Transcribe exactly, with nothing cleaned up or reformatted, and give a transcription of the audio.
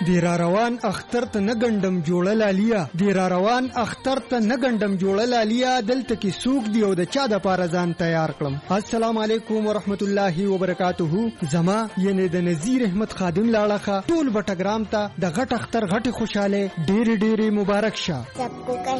دی را روان اختر ته نه ګنډم جوړه لالیا دی را روان اختر ته نه ګنډم جوړه لالیا دلته کې سوق دی او د چا د پاره ځان تیار کړم. السلام علیکم ورحمت الله وبرکاتہ. زما یعنی د نذیر احمد خادم لاړه ټول بټګرام ته د غټ اختر غټ خوشاله ډېر ډېر مبارک شه. सबको